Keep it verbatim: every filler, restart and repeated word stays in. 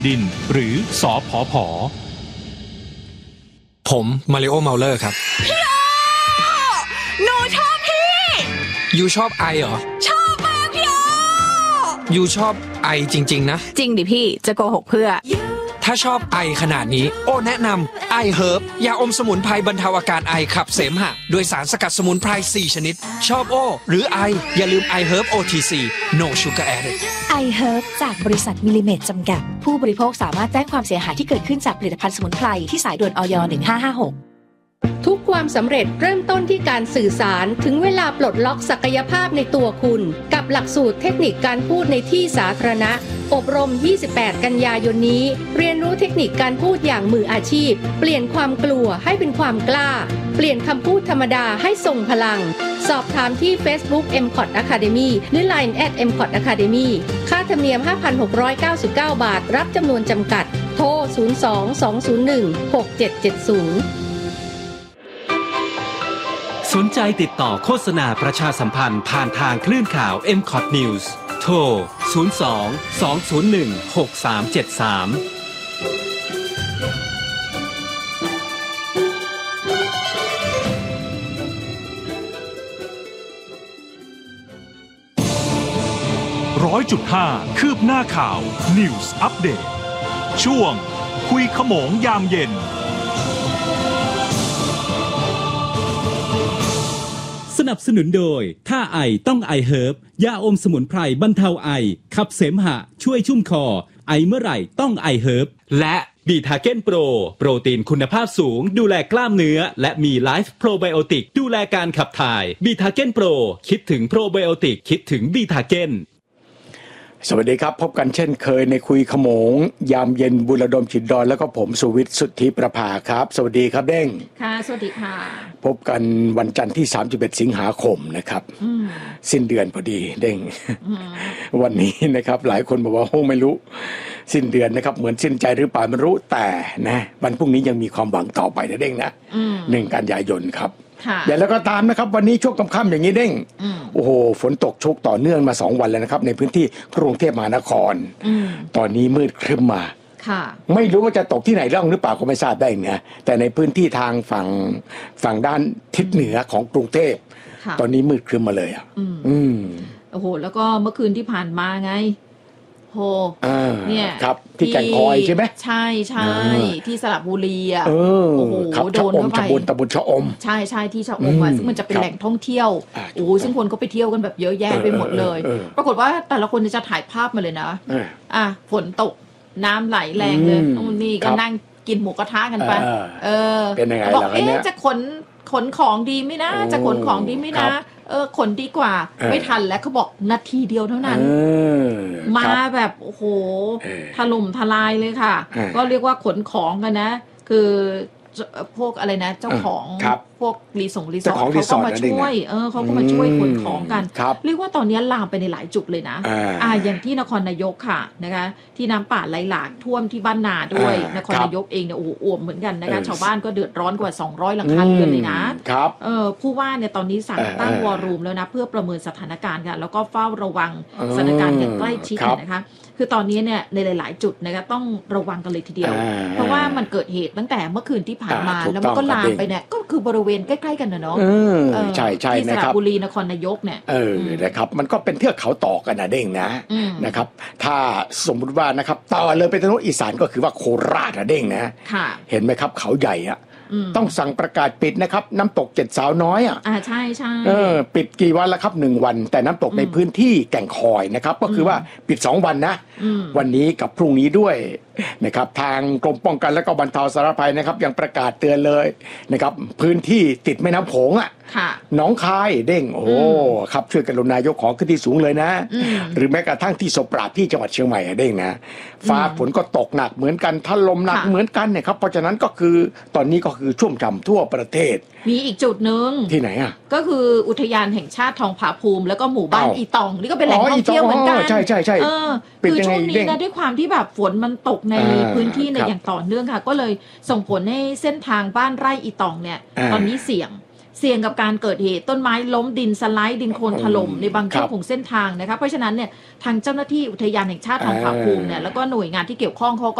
ดินหรือสผผ. ผมมาริโอเมาเลอร์ครับพี่โอหนูชอบพี่ยูชอบไอเหรอชอบมากพี่โอยูชอบไอจริงๆนะจริงดิพี่จะโกหกเพื่อถ้าชอบไอขนาดนี้โอ้แนะนำไอเฮิร์บยาอมสมุนไพรบรรเทาอาการไอขับเสมหะโดยสารสกัดสมุนไพรสี่ชนิดชอบโอหรือไออย่าลืมไอเฮิร์บ โอ ที ซี No Sugar Added ไอเฮิร์บจากบริษัทมิลลิเมตรจำกัดผู้บริโภคสามารถแจ้งความเสียหายที่เกิดขึ้นจากผลิตภัณฑ์สมุนไพรที่สายด่วนอยหนึ่งห้าห้าหกทุกความสำเร็จเริ่มต้นที่การสื่อสารถึงเวลาปลดล็อกศักยภาพในตัวคุณกับหลักสูตรเทคนิคการพูดในที่สาธารณะอบรมยี่สิบแปดกันยายนนี้เรียนรู้เทคนิคการพูดอย่างมืออาชีพเปลี่ยนความกลัวให้เป็นความกล้าเปลี่ยนคำพูดธรรมดาให้ทรงพลังสอบถามที่ Facebook เอ็ม คอท Academy หรือ ไลน์ แอท เอ็ม คอท Academy ค่าธรรมเนียม ห้าพันหกร้อยเก้าสิบเก้า บาทรับจำนวนจำกัดโทรศูนย์ สอง สอง ศูนย์ หนึ่ง หก เจ็ด เจ็ด ศูนย์สนใจติดต่อโฆษณาประชาสัมพันธ์ผ่านทางคลื่นข่าว เอ็ม คอท News โทร ศูนย์ สอง สอง ศูนย์ หนึ่ง หก สาม เจ็ด สามร้อยจุดห้า คืบหน้าข่าว News Update ช่วงคุยขโมงยามเย็นสนับสนุนโดยถ้าไอต้องไอเฮิร์บยาอมสมุนไพรบรรเทาไอขับเสมหะช่วยชุ่มคอไอเมื่อไหร่ต้องไอเฮิร์บและบีทาเก้นโปรโปรตีนคุณภาพสูงดูแลกล้ามเนื้อและมีไลฟ์โปรไบโอติกดูแลการขับถ่ายบีทาเก้นโปรคิดถึงโปรไบโอติกคิดถึงบีทาเก้นสวัสดีครับพบกันเช่นเคยในคุยขโมงยามเย็นบุรดมจิตดอนแล้วก็ผมสุวิทย์สุทธิประภาครับสวัสดีครับเด้งค่ะสวัสดีค่ะพบกันวันจันทร์ที่สามสิบเอ็ดสิงหาคมนะครับสิ้นเดือนพอดีเด้งวันนี้นะครับหลายคนบอกว่าโอ้ไม่รู้สิ้นเดือนนะครับเหมือนสิ้นใจหรือเปล่าไม่รู้แต่นะวันพรุ่งนี้ยังมีความหวังต่อไปนะเด้งนะหนึ่งกันยายนครับอย่างแล้วก็ตามนะครับวันนี้ช่วงค่ำๆอย่างนี้เด้งโอ้โหฝนตกชุกต่อเนื่องมาสองวันแล้วนะครับในพื้นที่กรุงเทพมหานครตอนนี้มืดครึ้มมาไม่รู้ว่าจะตกที่ไหนร่องหรือเปล่าก็ไม่ทราบได้นะแต่ในพื้นที่ทางฝั่งฝั่งด้านทิศเหนือของกรุงเทพตอนนี้มืดครึ้มมาเลยอ่ะอืมโอ้โหแล้วก็เมื่อคืนที่ผ่านมาไงโหเนี่ยครับที่แก่งคอยใช่ไหมใช่ใช่ที่สระบุรีอ่ะโอ้โหโดนเข้าไปตำบลตำบลชะอมใช่ใช่ที่ชะอมอ่ะซึ่งมันจะเป็นแหล่งท่องเที่ยวโอ้ซึ่งคนก็ไปเที่ยวกันแบบเยอะแยะไปหมดเลยปรากฏว่าแต่ละคนจะถ่ายภาพมาเลยนะอ่ะฝนตกน้ำไหลแรงเลยตรงนี้ก็นั่งกินหมูกระทะกันไปเออบอกเอ๊ะจะขนขนของดีไหมนะจะขนของดีไหมนะเออขนดีกว่าไม่ทันแล้วเขาบอกนาทีเดียวเท่านั้นมาแบบโอ้โหถล่มทลายเลยค่ะก็เรียกว่าขนของกันนะคือพวกอะไรนะเจ้าของพวกรีสอร์ทรีสอร์ทเขาก็มาช่วยเออเขาก็มาช่วยขนของกันเรียกว่าตอนนี้ลามไปในหลายจุดเลยนะอ่าอย่างที่นครนายกค่ะนะคะที่น้ำป่าไหลหลากท่วมที่บ้านนาด้วยนครนายกเองเนี่ยโอ้โหอ่วมเหมือนกันนะคะชาวบ้านก็เดือดร้อนกว่าสองร้อยหลังคาเรือนเลยนะครับเออผู้ว่าเนี่ยตอนนี้สั่งตั้งวอร์รูมแล้วนะเพื่อประเมินสถานการณ์ค่ะแล้วก็เฝ้าระวังสถานการณ์อย่างใกล้ชิดนะคะคือตอนนี้เนี่ยในหลายๆจุดนะคะต้องระวังกันเลยทีเดียวเพราะว่ามันเกิดเหตุตั้งแต่เมื่อคืนที่ผ่านมาแล้วมันก็ลามไปเนี่ยก็คือบริเวณใกล้ๆกันนะเนาะใช่ใช่นะครับที่สระบุรีนครนายกเนี่ยเออนะครับมันก็เป็นเทือกเขาต่อกันนะเด้งนะนะครับถ้าสมมุติว่านะครับต่อเลยไปทางอีสานก็คือว่าโคราชนะเด้งนะเห็นไหมครับเขาใหญ่อะต้องสั่งประกาศปิดนะครับน้ำตกเจ็ดสาวน้อยอ่ะอ่าใช่ใช่เออปิดกี่วันแล้วครับหนึ่งวันแต่น้ำตกในพื้นที่แก่งคอยนะครับก็คือว่าปิดสองวันนะวันนี้กับพรุ่งนี้ด้วยนะครับทางกรมป้องกันและก็บรรเทาสาธารณภัยนะครับยังประกาศเตือนเลยนะครับพื้นที่ติดแม่น้ำโขงอ่ะหนองคายเด้งโอ้ครับช่วยกันลงนายกของขึ้นที่สูงเลยนะหรือแม้กระทั่งที่สปราบที่จังหวัดเชียงใหม่เด้งนะฟ้าฝนก็ตกหนักเหมือนกันถล่มหนักเหมือนกันเนี่ยครับเพราะฉะนั้นก็คือตอนนี้ก็คือชุ่มฉ่ำทั่วประเทศมีอีกจุดนึงที่ไหนอ่ะก็คืออุทยานแห่งชาติทองผาภูมิแล้วก็หมู่บ้านอีตองนี่ก็เป็นแหล่งท่องเที่ยวเหมือนกันใช่ใช่ใช่คือช่วงนี้นะด้วยความที่แบบฝนมันตกในพื้นที่ในอย่างต่อเนื่องค่ะก็เลยส่งผลให้เส้นทางบ้านไร่อีตองเนี่ยตอนนี้เสี่ยงเสี่ยงกับการเกิดเหตุต้นไม้ล้มดินสไลด์ดินโคลนถล่มในบางช่วงของเส้นทางนะคะเพราะฉะนั้นเนี่ยทางเจ้าหน้าที่อุทยานแห่งชาติทองผาภูมิเนี่ยแล้วก็หน่วยงานที่เกี่ยวข้องเขาก็